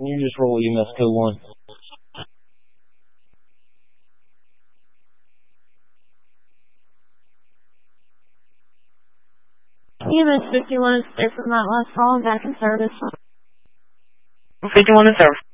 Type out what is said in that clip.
You just roll EMS code 1. EMS 51 is clear from that last call and back in service. 51 in service.